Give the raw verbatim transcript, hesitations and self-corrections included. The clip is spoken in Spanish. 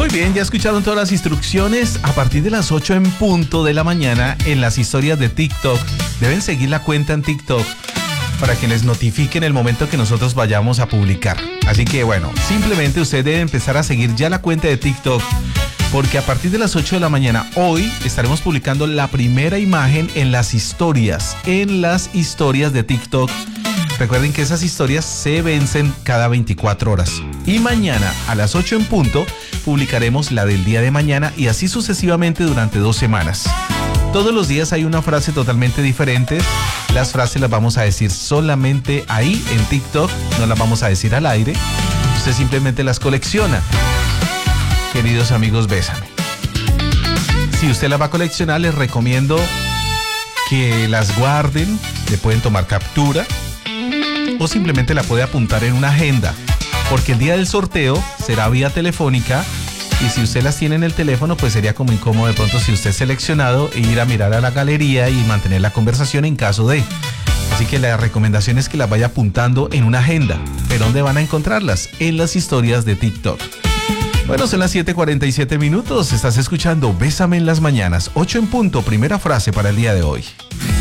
Muy bien, ya escucharon todas las instrucciones. A partir de las ocho en punto de la mañana, en las historias de TikTok, deben seguir la cuenta en TikTok para que les notifiquen el momento que nosotros vayamos a publicar. Así que bueno, simplemente usted debe empezar a seguir ya la cuenta de TikTok, porque a partir de las ocho de la mañana, hoy estaremos publicando la primera imagen en las historias, en las historias de TikTok. Recuerden que esas historias se vencen cada veinticuatro horas. Y mañana a las ocho en punto publicaremos la del día de mañana y así sucesivamente durante dos semanas. Todos los días hay una frase totalmente diferente. Las frases las vamos a decir solamente ahí en TikTok, no las vamos a decir al aire. Usted simplemente las colecciona. Queridos amigos, bésame. Si usted las va a coleccionar, les recomiendo que las guarden, le pueden tomar captura o simplemente la puede apuntar en una agenda, porque el día del sorteo será vía telefónica y si usted las tiene en el teléfono, pues sería como incómodo de pronto si usted es seleccionado e ir a mirar a la galería y mantener la conversación en caso de. Así que la recomendación es que las vaya apuntando en una agenda. ¿Pero dónde van a encontrarlas? En las historias de TikTok. Bueno, son las siete cuarenta y siete minutos. Estás escuchando Bésame en las mañanas. ocho en punto, primera frase para el día de hoy.